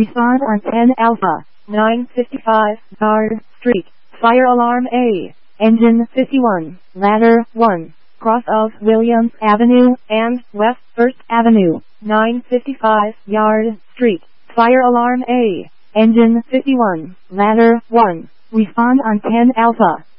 Respond on 10 Alpha. 955, Guard Street. Fire alarm A. Engine 51, ladder 1. Cross of Williams Avenue and West 1st Avenue. 955, Yard Street. Fire alarm A. Engine 51, ladder 1. Respond on 10 Alpha.